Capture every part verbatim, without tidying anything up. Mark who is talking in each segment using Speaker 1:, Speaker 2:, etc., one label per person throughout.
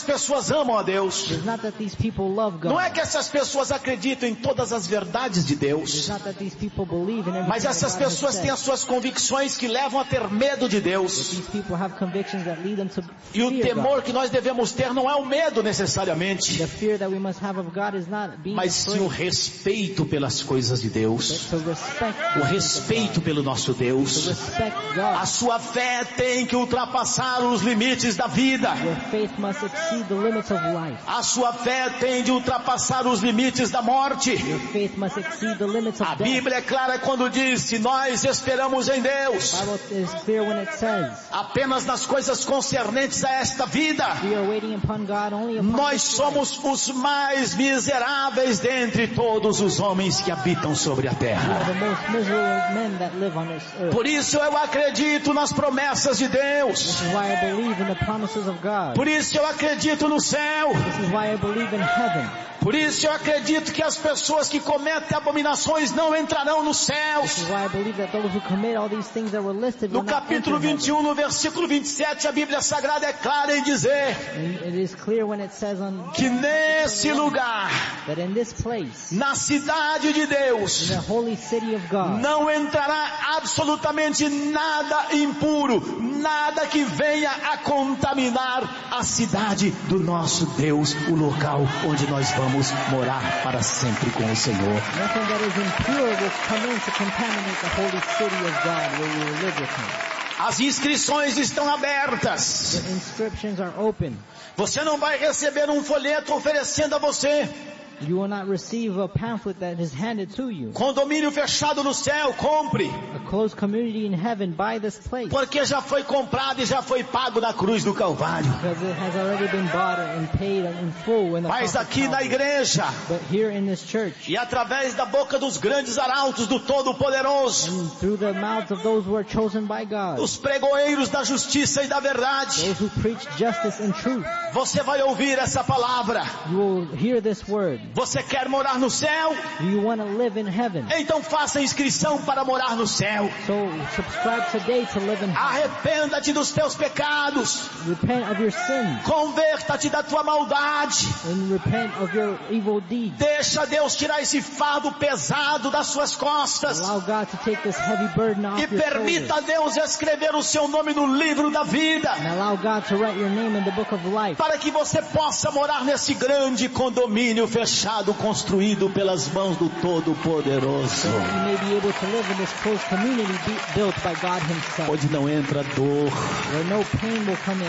Speaker 1: pessoas amam a Deus.
Speaker 2: It's not that these people love God.
Speaker 1: Não é que essas pessoas acreditam em todas as verdades de Deus.
Speaker 2: It's not that these people believe in everything
Speaker 1: Mas essas
Speaker 2: that God has
Speaker 1: pessoas
Speaker 2: said.
Speaker 1: têm as suas convicções que levam a ter medo de
Speaker 2: But
Speaker 1: Deus.
Speaker 2: these people have convictions that lead them to
Speaker 1: E o
Speaker 2: fear
Speaker 1: temor
Speaker 2: God.
Speaker 1: que nós devemos ter não é o medo necessariamente,
Speaker 2: The fear that we must have of God is not being
Speaker 1: mas sim o
Speaker 2: afraid,
Speaker 1: respeito pelas coisas de
Speaker 2: but
Speaker 1: Deus.
Speaker 2: to respect
Speaker 1: O
Speaker 2: the things of
Speaker 1: respeito
Speaker 2: God.
Speaker 1: pelo nosso
Speaker 2: To
Speaker 1: Deus.
Speaker 2: respect
Speaker 1: A
Speaker 2: God.
Speaker 1: sua fé tem que ultrapassar os limites da vida.
Speaker 2: Your faith must exceed the limits of life.
Speaker 1: A sua fé tem de ultrapassar os limites da morte.
Speaker 2: Your faith must exceed the limits of
Speaker 1: A
Speaker 2: death.
Speaker 1: Bíblia é clara quando diz: se nós esperamos em Deus
Speaker 2: The Bible is clear when it says,
Speaker 1: apenas nas coisas concernentes a esta vida,
Speaker 2: we are waiting upon God only upon
Speaker 1: nós
Speaker 2: this life.
Speaker 1: somos os mais miseráveis dentre todos os homens que habitam sobre a
Speaker 2: We are
Speaker 1: terra.
Speaker 2: the most miserable men that live on this earth.
Speaker 1: Por isso eu acredito nas promessas de Deus.
Speaker 2: This is why I believe in the promises of God.
Speaker 1: Por isso eu acredito no céu.
Speaker 2: This is why I believe in heaven.
Speaker 1: Por isso eu acredito que as pessoas que cometem abominações não entrarão nos céus.
Speaker 2: This is why I believe that those who commit all these things that were listed
Speaker 1: No
Speaker 2: will not enter
Speaker 1: capítulo vinte e
Speaker 2: heaven.
Speaker 1: um, no versículo vinte e sete, a Bíblia Sagrada é clara em dizer
Speaker 2: And it is clear when it says on
Speaker 1: que nesse lugar,
Speaker 2: that in this place,
Speaker 1: na cidade de
Speaker 2: in
Speaker 1: Deus,
Speaker 2: the holy city of God,
Speaker 1: não entrará absolutamente nada impuro, nada que venha a contaminar a cidade do nosso Deus, o local onde nós vamos morar para sempre com o Senhor.
Speaker 2: nothing that is impure will come in to contaminate the holy city of God where we will live with Him.
Speaker 1: As inscrições estão abertas.
Speaker 2: The inscriptions are open.
Speaker 1: Você não vai receber um folheto oferecendo a você
Speaker 2: You will not receive a pamphlet that is handed to you.
Speaker 1: condomínio fechado no céu, compre,
Speaker 2: A closed community in heaven, buy this place.
Speaker 1: porque já foi comprado e já foi pago na cruz do Calvário.
Speaker 2: Because it has already been bought and paid in full in the
Speaker 1: Mas
Speaker 2: cross of
Speaker 1: aqui na
Speaker 2: Calvary.
Speaker 1: igreja,
Speaker 2: But here in this church,
Speaker 1: e através da boca dos grandes arautos do Todo-Poderoso,
Speaker 2: and through the mouths of those who are chosen by God,
Speaker 1: os pregoeiros da justiça e da verdade,
Speaker 2: those who preach justice and truth,
Speaker 1: você vai ouvir essa palavra.
Speaker 2: you will hear this word.
Speaker 1: Você quer morar no céu?
Speaker 2: Do you want to live in heaven?
Speaker 1: Então faça inscrição para morar no céu.
Speaker 2: So subscribe today to live in heaven.
Speaker 1: Arrependa-te dos teus pecados.
Speaker 2: Repent of your sins
Speaker 1: Converta-te da tua maldade.
Speaker 2: and repent of your evil deeds.
Speaker 1: Deixa Deus tirar esse fardo pesado das suas costas.
Speaker 2: Allow God to take this heavy burden off
Speaker 1: E
Speaker 2: your shoulders.
Speaker 1: permita a Deus escrever o seu nome no livro da vida.
Speaker 2: And allow God to write your name in the book of life.
Speaker 1: Para que você possa morar nesse grande condomínio fechado, construído pelas mãos do Todo-Poderoso.
Speaker 2: So that you may be able to live in this closed community be- built by God Himself.
Speaker 1: Onde não entra dor,
Speaker 2: Where no pain will come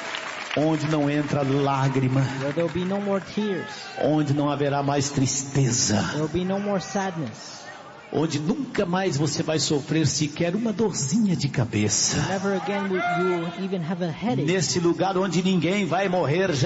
Speaker 2: in.
Speaker 1: onde não entra lágrima,
Speaker 2: Where there will be no more tears.
Speaker 1: onde não haverá mais tristeza,
Speaker 2: There will be no more sadness.
Speaker 1: onde nunca mais você vai sofrer sequer uma dorzinha de cabeça.
Speaker 2: Never again will you even have a headache.
Speaker 1: Nesse lugar onde ninguém vai morrer
Speaker 2: No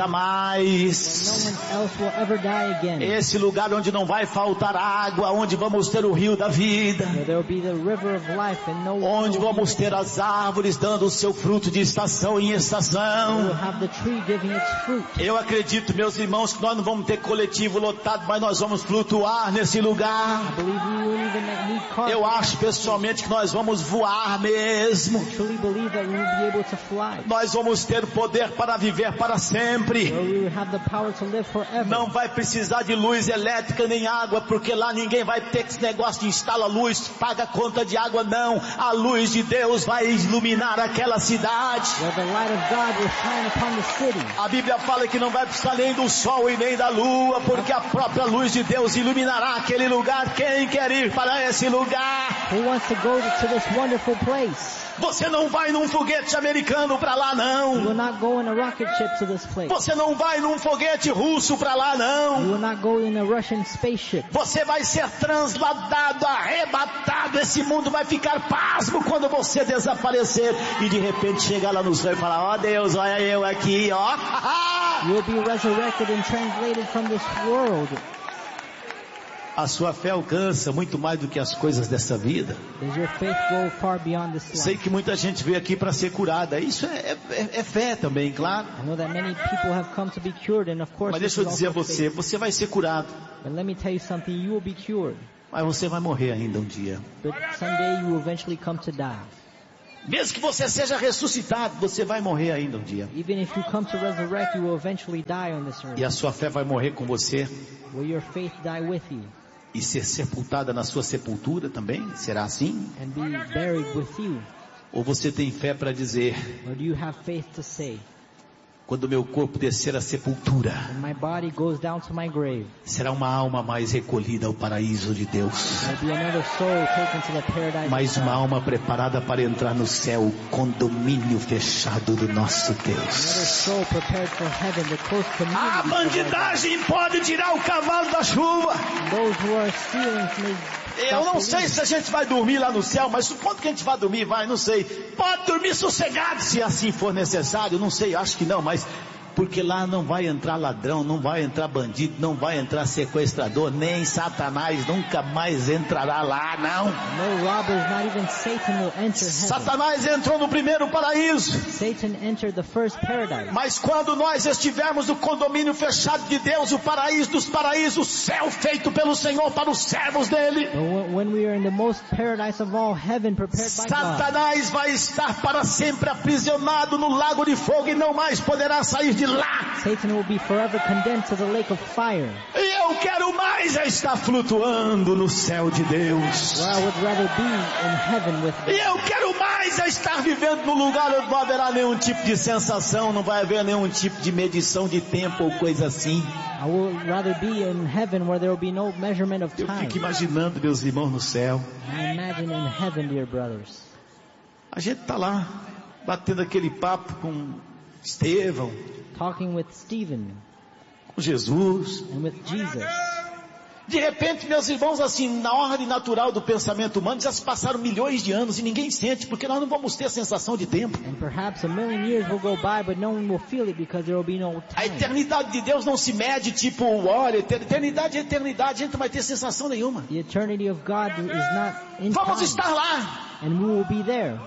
Speaker 1: jamais.
Speaker 2: one else will ever die again.
Speaker 1: Esse lugar onde não vai faltar água, onde vamos ter o rio da vida,
Speaker 2: Where there will be the river of life and no
Speaker 1: onde
Speaker 2: no-
Speaker 1: vamos ter as árvores dando o seu fruto de estação em
Speaker 2: We will
Speaker 1: estação.
Speaker 2: have the tree giving its fruit.
Speaker 1: Eu acredito, meus irmãos, que nós não vamos ter coletivo lotado, mas nós vamos flutuar nesse lugar.
Speaker 2: I believe we will even need cars.
Speaker 1: Eu acho pessoalmente que nós vamos voar mesmo.
Speaker 2: I truly believe that we will be able to fly.
Speaker 1: Nós vamos ter poder para viver para sempre.
Speaker 2: Where we will have the power to live forever.
Speaker 1: Não vai precisar de luz elétrica nem água, porque lá ninguém vai ter esse negócio de instala luz, paga conta de água, não. A luz de Deus vai iluminar aquela cidade.
Speaker 2: Where the light of God will shine upon the city.
Speaker 1: A Bíblia fala que não vai precisar nem do sol e nem da lua, porque a própria luz de Deus iluminará aquele lugar. Quem quer ir para esse lugar?
Speaker 2: Who wants to go to this wonderful place?
Speaker 1: Você não vai num foguete americano para lá,
Speaker 2: You
Speaker 1: não.
Speaker 2: will not go in a rocket ship to this place.
Speaker 1: Você não vai num foguete russo para lá,
Speaker 2: You
Speaker 1: não.
Speaker 2: will not go in a Russian spaceship.
Speaker 1: Você vai ser transladado, arrebatado. Esse mundo vai ficar pasmo quando você desaparecer. E de repente chegar lá no céu e falar: ó Deus, olha eu aqui, ó.
Speaker 2: You will be resurrected and translated from this world.
Speaker 1: A sua fé alcança muito mais do que as coisas dessa vida.
Speaker 2: Does your faith go far beyond this
Speaker 1: Sei
Speaker 2: life?
Speaker 1: que muita gente veio aqui para ser curada. Isso é, é, é fé também, claro.
Speaker 2: I know that many people have come to be cured, and of course
Speaker 1: Mas
Speaker 2: this
Speaker 1: deixa eu
Speaker 2: is
Speaker 1: dizer a
Speaker 2: also
Speaker 1: você,
Speaker 2: faith.
Speaker 1: você vai ser curado.
Speaker 2: But let me tell you something, you will be cured.
Speaker 1: Mas você vai morrer ainda um dia.
Speaker 2: But someday you will eventually come to die.
Speaker 1: Mesmo que você seja ressuscitado, você vai morrer ainda um dia.
Speaker 2: Even if you come to resurrect, you will eventually die on this earth.
Speaker 1: E a sua fé vai morrer com você.
Speaker 2: Will your faith die with you?
Speaker 1: E ser sepultada na sua sepultura também? Será assim?
Speaker 2: And be buried with you?
Speaker 1: Ou você tem fé para dizer,
Speaker 2: Or do you have faith to say,
Speaker 1: quando meu corpo descer à sepultura,
Speaker 2: when my body goes down to my grave,
Speaker 1: será uma alma mais recolhida ao paraíso de Deus,
Speaker 2: there will be another soul taken to the paradise
Speaker 1: mais
Speaker 2: of
Speaker 1: uma
Speaker 2: God.
Speaker 1: alma preparada para entrar no céu, condomínio fechado do nosso
Speaker 2: Another
Speaker 1: Deus.
Speaker 2: soul prepared for heaven, the close community.
Speaker 1: A
Speaker 2: of our God.
Speaker 1: bandidagem pode tirar o cavalo da chuva.
Speaker 2: Those who are stealing may
Speaker 1: Eu
Speaker 2: stop
Speaker 1: não sei
Speaker 2: believing.
Speaker 1: se a gente vai dormir lá no céu, mas supondo que a gente vai dormir, vai, não sei. Pode dormir sossegado se assim for necessário, não sei, acho que não, mas porque lá não vai entrar ladrão, não vai entrar bandido, não vai entrar sequestrador, nem Satanás nunca mais entrará lá, não.
Speaker 2: No robbers, not even Satan will enter heaven.
Speaker 1: Satanás entrou no primeiro paraíso,
Speaker 2: Satan entered the first paradise.
Speaker 1: mas quando nós estivermos no condomínio fechado de Deus, o paraíso dos paraísos, o céu feito pelo Senhor para os servos dele,
Speaker 2: But when when we are in the most paradise of all, heaven prepared by God,
Speaker 1: Satanás vai estar para sempre aprisionado no lago de fogo e não mais poderá sair de lá.
Speaker 2: Satan will be forever condemned to the lake of fire.
Speaker 1: E eu quero mais é estar flutuando no céu de Deus.
Speaker 2: Where I would rather be in heaven with
Speaker 1: E eu quero mais é estar vivendo no lugar onde não haverá nenhum tipo de sensação, não vai haver nenhum tipo de medição de tempo ou coisa assim.
Speaker 2: I would rather be in heaven where there will be no measurement of
Speaker 1: Eu
Speaker 2: time.
Speaker 1: fico imaginando meus irmãos no céu.
Speaker 2: I imagine in heaven, dear brothers.
Speaker 1: A gente está lá, batendo aquele papo com Estevão,
Speaker 2: Talking with Stephen
Speaker 1: com Jesus.
Speaker 2: and with Jesus.
Speaker 1: De repente, meus irmãos, assim, na ordem natural do pensamento humano, já se passaram milhões de anos e ninguém sente, porque nós não vamos ter a sensação de tempo.
Speaker 2: And perhaps a million years will go by, but no one will feel it because there will be no
Speaker 1: A
Speaker 2: time.
Speaker 1: eternidade de Deus não se mede tipo, olha, eternidade é eternidade, a gente não vai ter sensação nenhuma.
Speaker 2: The eternity of God is not in
Speaker 1: Vamos
Speaker 2: time.
Speaker 1: estar lá.
Speaker 2: And we will be there.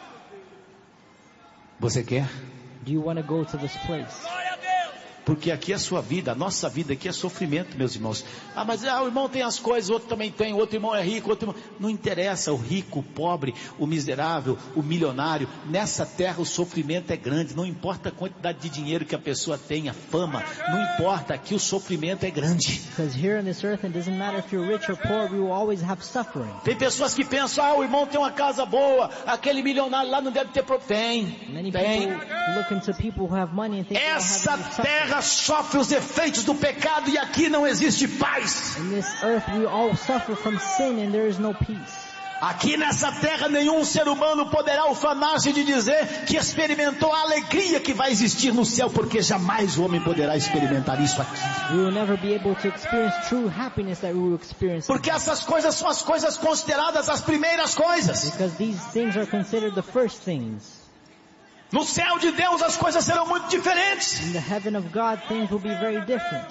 Speaker 1: Você quer?
Speaker 2: Do you want to go to this place?
Speaker 1: Porque aqui é a sua vida, a nossa vida aqui é sofrimento, meus irmãos. Ah, mas ah, o irmão tem as coisas, o outro também tem, o outro irmão é rico, o outro irmão... Não interessa, o rico, o pobre, o miserável, o milionário. Nessa terra o sofrimento é grande, não importa a quantidade de dinheiro que a pessoa tem, a fama, não importa, aqui o sofrimento é grande.
Speaker 2: Because here on this earth, it doesn't matter if you're rich or poor, we will always have suffering.
Speaker 1: Tem pessoas que pensam, ah, o irmão tem uma casa boa, aquele milionário lá não deve ter problema. Tem,
Speaker 2: Many
Speaker 1: tem.
Speaker 2: people look into people who have money and think they don't
Speaker 1: Essa
Speaker 2: have any suffering.
Speaker 1: terra sofre os efeitos do pecado e aqui não existe paz.
Speaker 2: In this earth, we all suffer from sin and there is no peace.
Speaker 1: Aqui nessa terra nenhum ser humano poderá ufanar-se de dizer que experimentou a alegria que vai existir no céu, porque jamais o homem poderá experimentar isso aqui.
Speaker 2: We will never be able to experience true happiness that we will experience.
Speaker 1: Porque essas coisas são as coisas consideradas as primeiras coisas.
Speaker 2: Because these things are considered the first things.
Speaker 1: No céu de Deus as coisas serão muito diferentes.
Speaker 2: In the heaven of God, things will be very different.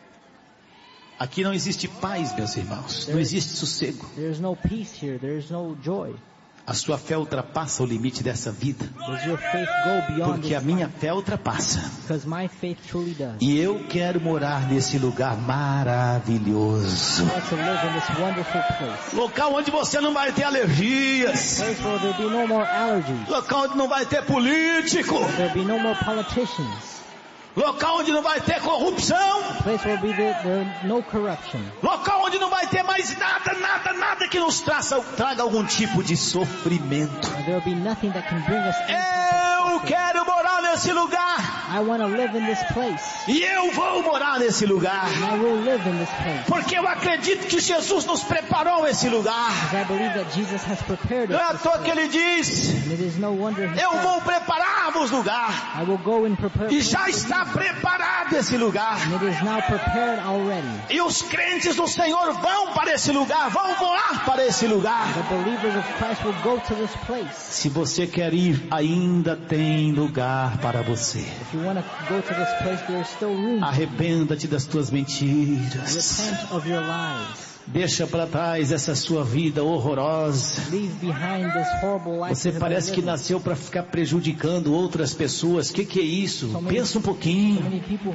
Speaker 1: Aqui não existe paz, meus irmãos. Não existe sossego.
Speaker 2: There is no peace here. There is no joy.
Speaker 1: A sua fé ultrapassa o limite dessa vida.
Speaker 2: Does your faith go beyond
Speaker 1: Porque a
Speaker 2: this
Speaker 1: minha
Speaker 2: life?
Speaker 1: fé ultrapassa.
Speaker 2: Because my faith truly does.
Speaker 1: E eu quero morar nesse lugar maravilhoso.
Speaker 2: I want to live in this wonderful place.
Speaker 1: Local onde você não vai ter alergias.
Speaker 2: Place where there be no more allergies.
Speaker 1: Local onde não vai ter político.
Speaker 2: There be no more politicians.
Speaker 1: Local onde não vai ter corrupção.
Speaker 2: Place where be there, there no corruption.
Speaker 1: Local onde não vai ter mais nada, nada, nada que nos traça, traga algum tipo de sofrimento.
Speaker 2: Where there will be nothing that can bring us any type
Speaker 1: Eu
Speaker 2: of suffering.
Speaker 1: quero morar nesse lugar.
Speaker 2: I want to live in this place.
Speaker 1: E eu vou morar nesse lugar.
Speaker 2: And I will live in this place.
Speaker 1: Porque eu acredito que Jesus nos preparou esse lugar.
Speaker 2: Because I believe that Jesus has prepared
Speaker 1: Não é à
Speaker 2: us this
Speaker 1: toa que
Speaker 2: place.
Speaker 1: ele diz,
Speaker 2: And it is no wonder he
Speaker 1: eu
Speaker 2: said,
Speaker 1: vou preparar-vos lugar.
Speaker 2: I will go and prepare
Speaker 1: E
Speaker 2: place
Speaker 1: já
Speaker 2: for
Speaker 1: está
Speaker 2: you.
Speaker 1: preparado esse lugar.
Speaker 2: And it is now prepared already.
Speaker 1: E os crentes do Senhor vão para esse lugar, vão voar para esse lugar.
Speaker 2: The believers of Christ will go to this place.
Speaker 1: Se você quer ir, ainda tem lugar para você.
Speaker 2: If you want to go to this place, there is still room.
Speaker 1: Arrependa-te das tuas mentiras.
Speaker 2: Repent of your lies.
Speaker 1: Deixa para trás essa sua vida horrorosa.
Speaker 2: Leave behind this horrible life.
Speaker 1: Você parece que nasceu para ficar prejudicando outras pessoas. Que que é isso? Pensa um pouquinho.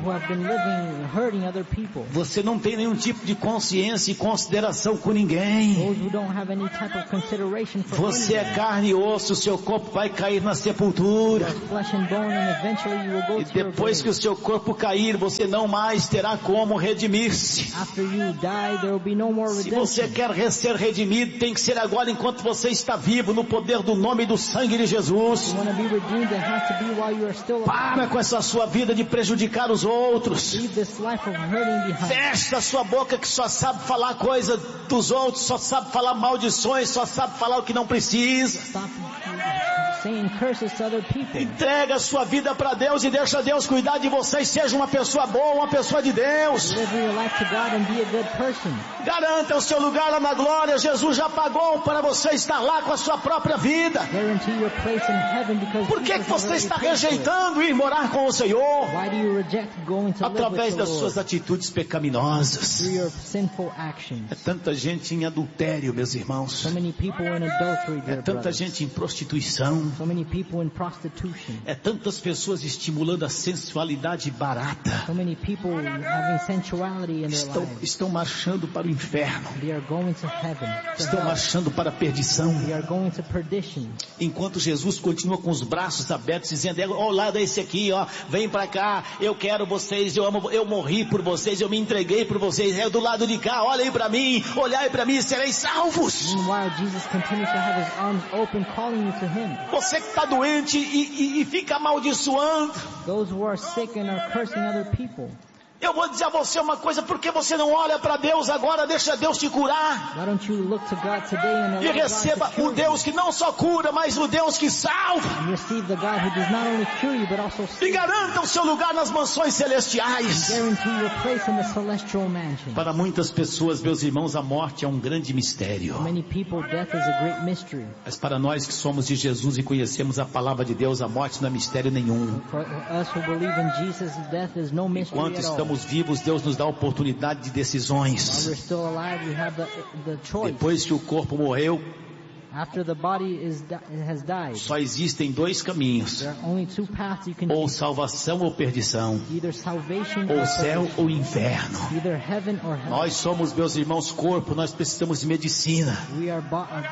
Speaker 1: Você não tem nenhum tipo de consciência e consideração com ninguém. Você é carne e osso, seu corpo vai cair na sepultura. E depois que o seu corpo cair, você não mais terá como redimir-se. Se você quer ser redimido, tem que ser agora enquanto você está vivo, no poder do nome e do sangue de Jesus. Para com essa sua vida de prejudicar os outros. Fecha a sua boca que só sabe falar coisa dos outros, só sabe falar maldições, só sabe falar o que não precisa. Entrega a sua vida para Deus e deixa Deus cuidar de você e seja uma pessoa boa, uma pessoa de Deus. Garanta o seu lugar lá na glória. Jesus já pagou para você estar lá com a sua própria vida. Por que que você está rejeitando ir morar com o Senhor? Através das suas atitudes pecaminosas. É tanta gente em adultério, meus irmãos. É tanta gente em prostituição.
Speaker 2: So many people in prostitution.
Speaker 1: É tantas pessoas estimulando a sensualidade barata.
Speaker 2: So many people having sensuality in their
Speaker 1: estão,
Speaker 2: lives.
Speaker 1: estão marchando para o inferno.
Speaker 2: They are going to heaven.
Speaker 1: Estão marchando para a perdição.
Speaker 2: They are going to perdition.
Speaker 1: Enquanto Jesus continua com os braços abertos, dizendo: ó, lá desse aqui, ó, vem para cá, eu quero vocês, eu amo, eu morri por vocês, eu me entreguei por vocês, é do lado de cá, olhem para mim, olhai para mim e sereis salvos.
Speaker 2: Meanwhile, Jesus continues to have his arms open, calling you to him.
Speaker 1: Você que está doente e, e, e fica amaldiçoando.
Speaker 2: Those who are sick and are cursing other people.
Speaker 1: Eu vou dizer a você uma coisa, por que você não olha para Deus agora, deixa Deus te curar?
Speaker 2: Why don't you look to God today and
Speaker 1: E receba o Deus que não só cura, mas o Deus que salva.
Speaker 2: And receive the God who does not only cure you, but also save.
Speaker 1: E garanta o seu lugar nas mansões celestiais.
Speaker 2: Guarantee your place in the celestial mansion.
Speaker 1: Para muitas pessoas, meus irmãos, a morte é um grande mistério.
Speaker 2: For many people, death is a great mystery.
Speaker 1: Mas para nós que somos de Jesus e conhecemos a palavra de Deus, a morte não é mistério nenhum.
Speaker 2: For us who believe in Jesus, death is no mystery
Speaker 1: Enquanto
Speaker 2: at all.
Speaker 1: estamos vivos, Deus nos dá a oportunidade de decisões.
Speaker 2: While we're still alive, we have the, the choice.
Speaker 1: Depois que o corpo morreu,
Speaker 2: After the body is di- has died,
Speaker 1: só existem dois caminhos:
Speaker 2: there are only two paths you can
Speaker 1: ou
Speaker 2: take.
Speaker 1: salvação ou perdição,
Speaker 2: Either salvation
Speaker 1: ou
Speaker 2: or
Speaker 1: céu
Speaker 2: perdition.
Speaker 1: ou inferno.
Speaker 2: Either heaven or hell.
Speaker 1: Nós somos, meus irmãos, corpo, nós precisamos de medicina.
Speaker 2: We are bo-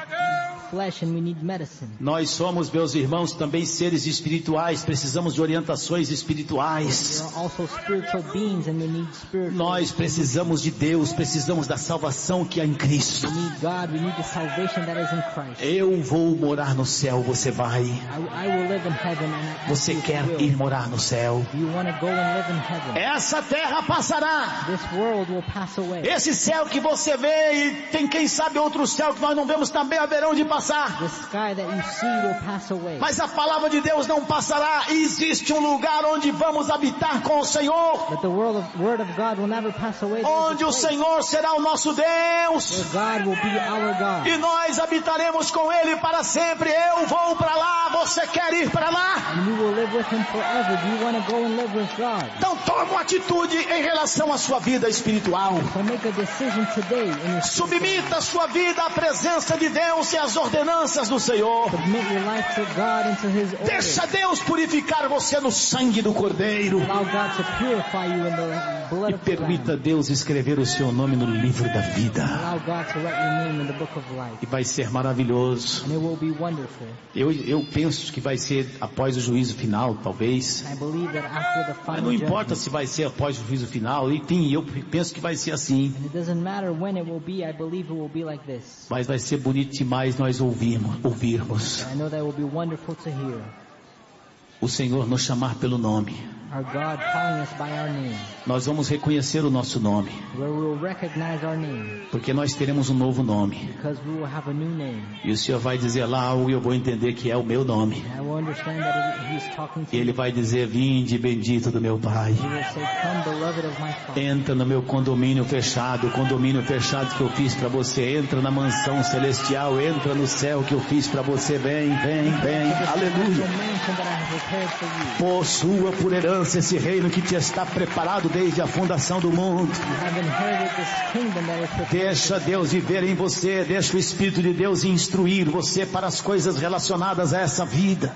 Speaker 2: uh, flesh and we need medicine.
Speaker 1: Nós somos, meus irmãos, também seres espirituais, precisamos de orientações espirituais.
Speaker 2: We are also spiritual beings and we need spiritual.
Speaker 1: Nós precisamos de Deus, precisamos da salvação que há em Cristo.
Speaker 2: We need God, we need the salvation that is in Christ.
Speaker 1: Eu vou morar no céu, você vai.
Speaker 2: I, I will live in heaven and
Speaker 1: Você
Speaker 2: you
Speaker 1: quer
Speaker 2: will.
Speaker 1: ir morar no céu?
Speaker 2: You want to go and live in heaven.
Speaker 1: Essa terra passará.
Speaker 2: This world will pass away.
Speaker 1: Esse céu que você vê e tem quem sabe outro céu que nós não vemos também haverão de passar.
Speaker 2: The sky that you see will pass away.
Speaker 1: Mas a palavra de Deus não passará. Existe um lugar onde vamos habitar com o Senhor.
Speaker 2: But the word of, word of God will never pass away. There's a
Speaker 1: Onde o
Speaker 2: place
Speaker 1: Senhor será o nosso Deus.
Speaker 2: where God will be our God.
Speaker 1: E nós habitaremos com Ele para sempre. Eu vou para lá. Você quer ir para lá?
Speaker 2: And we will live with him forever. Do you want to go and live with God?
Speaker 1: Então toma uma atitude em relação à sua vida espiritual.
Speaker 2: So make a decision today in your
Speaker 1: Submita a sua vida à presença de Deus e às ordenanças do Senhor.
Speaker 2: submit your life to God and to his order.
Speaker 1: Deixa Deus purificar você no sangue do Cordeiro.
Speaker 2: Allow God to purify you in the blood
Speaker 1: E
Speaker 2: of the Lamb.
Speaker 1: permita Deus escrever o seu nome no livro da vida.
Speaker 2: Allow God to write your name in the book of life.
Speaker 1: E vai ser maravilhoso.
Speaker 2: And it will be wonderful.
Speaker 1: Eu, eu penso que vai ser após o juízo final, talvez.
Speaker 2: I believe that after the
Speaker 1: Mas
Speaker 2: final
Speaker 1: não importa
Speaker 2: judgment,
Speaker 1: se vai ser após o juízo final. Enfim, eu penso que vai ser assim.
Speaker 2: and it doesn't matter when it will be, I believe it will be like this.
Speaker 1: Mas vai ser bonito demais nós ouvirmos, ouvirmos
Speaker 2: I know that will be wonderful to hear.
Speaker 1: o Senhor nos chamar pelo nome.
Speaker 2: Our God calling us by our name.
Speaker 1: Nós vamos reconhecer o nosso nome,
Speaker 2: Where we will recognize our name.
Speaker 1: porque nós teremos um novo nome.
Speaker 2: Because we will have a new name.
Speaker 1: E o Senhor vai dizer lá algo e eu vou entender que é o meu nome.
Speaker 2: And I will understand that it- He's talking to
Speaker 1: E Ele
Speaker 2: me.
Speaker 1: vai dizer: vinde bendito do meu Pai.
Speaker 2: He will say, come beloved of my Father.
Speaker 1: Entra no meu condomínio fechado, o condomínio fechado que eu fiz para você. Entra na mansão celestial, entra no céu que eu fiz para você. Vem, vem, vem.
Speaker 2: The
Speaker 1: Aleluia.
Speaker 2: mansion that I have prepared for you.
Speaker 1: Possua por herança conheça esse reino que te está preparado desde a fundação do mundo. Deixa Deus viver em você, deixa o Espírito de Deus instruir você para as coisas relacionadas a essa vida.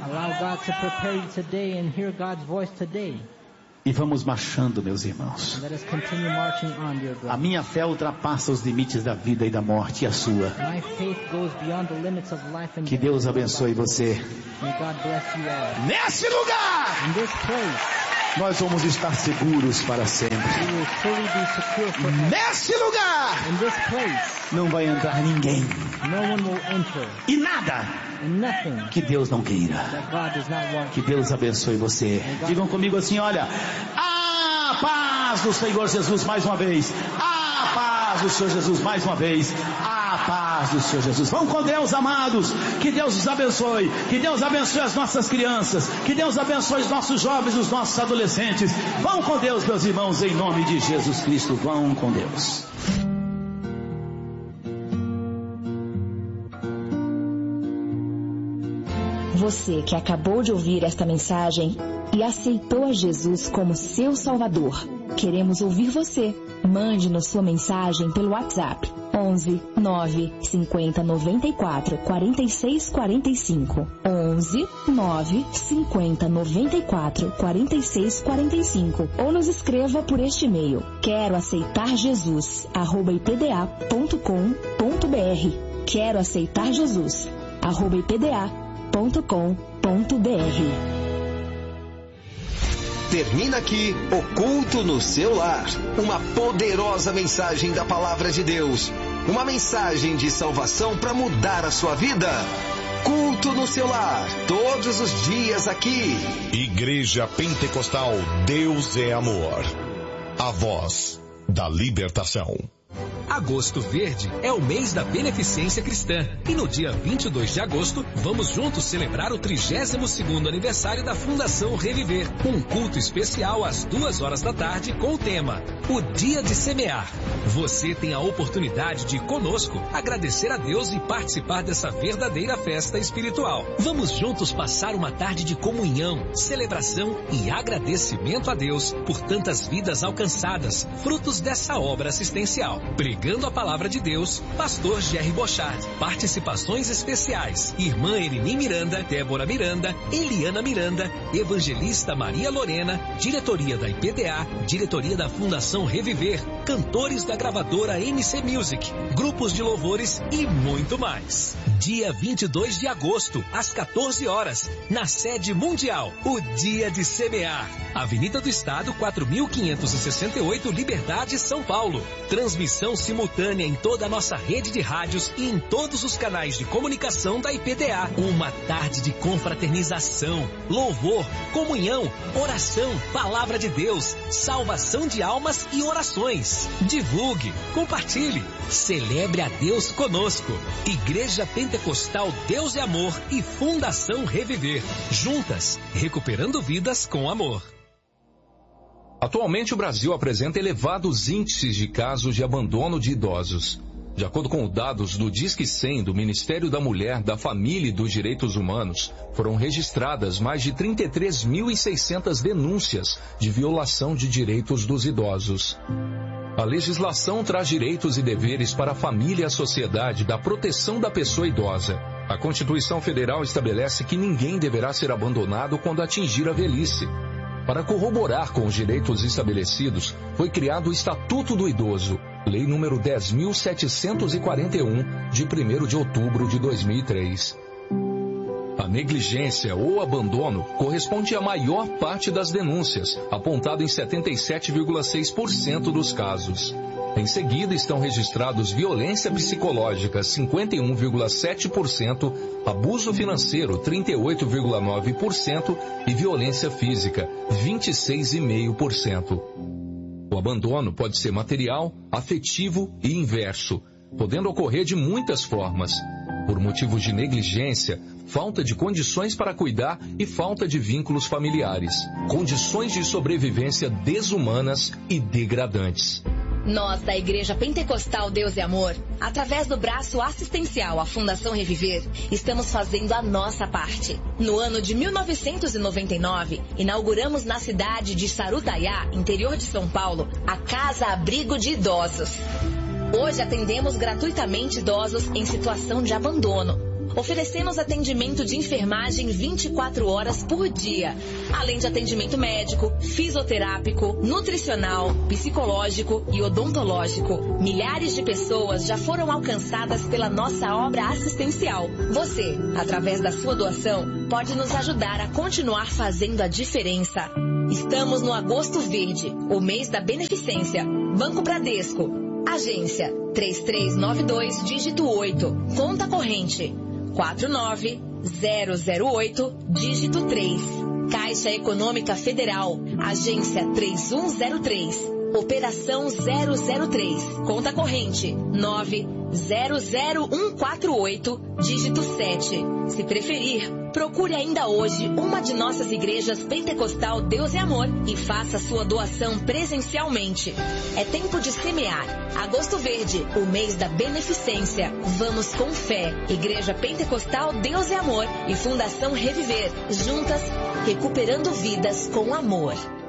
Speaker 1: E vamos marchando, meus irmãos. A minha fé ultrapassa os limites da vida e da morte, e a sua. Que Deus abençoe você. Nesse lugar, nós vamos estar seguros para sempre. Nesse lugar, não vai entrar ninguém. E nada que Deus não queira. Que Deus abençoe você. Digam comigo assim, olha: a paz do Senhor Jesus mais uma vez. A paz do Senhor Jesus mais uma vez. A paz do Senhor Jesus. Vamos com Deus, amados. Que Deus os abençoe. Que Deus abençoe as nossas crianças. Que Deus abençoe os nossos jovens, os nossos adolescentes. Vão com Deus, meus irmãos, em nome de Jesus Cristo. Vão com Deus.
Speaker 3: Você que acabou de ouvir esta mensagem e aceitou a Jesus como seu Salvador, queremos ouvir você. Mande-nos sua mensagem pelo WhatsApp onze, nove, cinquenta, noventa e quatro, quarenta e seis, quarenta e cinco. onze, nove, cinquenta, noventa e quatro, quarenta e seis, quarenta e cinco. Ou nos escreva por este e-mail: quero aceitar Jesus, arroba ipda ponto com ponto br. Quero aceitar Jesus, arroba ipda ponto com ponto br.
Speaker 4: Termina aqui o Culto no Seu Lar. Uma poderosa mensagem da Palavra de Deus. Uma mensagem de salvação para mudar a sua vida. Culto no Seu Lar, todos os dias aqui.
Speaker 5: Igreja Pentecostal Deus é Amor. A voz da libertação.
Speaker 6: Agosto Verde é o mês da beneficência cristã. E no dia vinte e dois de agosto, vamos juntos celebrar o trigésimo segundo aniversário da Fundação Reviver. Um culto especial às duas horas da tarde com o tema O Dia de Semear. Você tem a oportunidade de, conosco, agradecer a Deus e participar dessa verdadeira festa espiritual. Vamos juntos passar uma tarde de comunhão, celebração e agradecimento a Deus por tantas vidas alcançadas, frutos dessa obra assistencial. Pregando a Palavra de Deus, Pastor Jerry Bochard. Participações especiais: Irmã Elini Miranda, Débora Miranda, Eliana Miranda, Evangelista Maria Lorena, Diretoria da I P D A, Diretoria da Fundação Reviver, cantores da gravadora M C Music, grupos de louvores e muito mais. Dia vinte e dois de agosto, às quatorze horas, na sede mundial, o Dia de Semear. Avenida do Estado, quatro mil quinhentos e sessenta e oito, Liberdade, São Paulo. Transmissão simultânea em toda a nossa rede de rádios e em todos os canais de comunicação da I P D A. Uma tarde de confraternização, louvor, comunhão, oração, palavra de Deus, salvação de almas e orações. Divulgue, compartilhe, celebre a Deus conosco. Igreja Pentecostal Deus é Amor e Fundação Reviver. Juntas, recuperando vidas com amor.
Speaker 7: Atualmente o Brasil apresenta elevados índices de casos de abandono de idosos. De acordo com os dados do Disque cem do Ministério da Mulher, da Família e dos Direitos Humanos, foram registradas mais de trinta e três mil e seiscentas denúncias de violação de direitos dos idosos. A legislação traz direitos e deveres para a família e a sociedade da proteção da pessoa idosa. A Constituição Federal estabelece que ninguém deverá ser abandonado quando atingir a velhice. Para corroborar com os direitos estabelecidos, foi criado o Estatuto do Idoso, Lei número dez mil setecentos e quarenta e um, de primeiro de outubro de dois mil e três. A negligência ou abandono corresponde à maior parte das denúncias, apontado em setenta e sete vírgula seis por cento dos casos. Em seguida estão registrados violência psicológica, cinquenta e um vírgula sete por cento, abuso financeiro, trinta e oito vírgula nove por cento e violência física, vinte e seis vírgula cinco por cento. O abandono pode ser material, afetivo e inverso, podendo ocorrer de muitas formas. Por motivos de negligência, falta de condições para cuidar e falta de vínculos familiares. Condições de sobrevivência desumanas e degradantes.
Speaker 3: Nós, da Igreja Pentecostal Deus e Amor, através do braço assistencial à Fundação Reviver, estamos fazendo a nossa parte. No ano de mil novecentos e noventa e nove, inauguramos na cidade de Sarutaiá, interior de São Paulo, a Casa Abrigo de Idosos. Hoje atendemos gratuitamente idosos em situação de abandono. Oferecemos atendimento de enfermagem vinte e quatro horas por dia, além de atendimento médico, fisioterápico, nutricional, psicológico e odontológico. Milhares de pessoas já foram alcançadas pela nossa obra assistencial. Você, através da sua doação, pode nos ajudar a continuar fazendo a diferença. Estamos no Agosto Verde, o mês da beneficência. Banco Bradesco, agência três três nove dois, dígito oito, conta corrente quatro nove zero zero oito, dígito três. Caixa Econômica Federal, agência três um zero três, operação zero zero três, conta corrente nove zero zero um quatro oito, dígito sete. Se preferir, procure ainda hoje uma de nossas igrejas Pentecostal Deus e Amor e faça sua doação presencialmente. É tempo de semear. Agosto Verde, o mês da beneficência. Vamos com fé. Igreja Pentecostal Deus e Amor e Fundação Reviver. Juntas, recuperando vidas com amor.